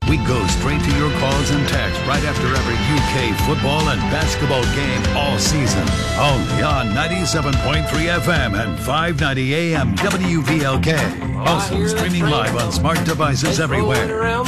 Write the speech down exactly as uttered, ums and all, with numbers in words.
We go straight to your calls and texts right after every U K football and basketball game all season. Only on ninety-seven point three F M and five ninety A M W V L K. Also streaming live on smart devices everywhere.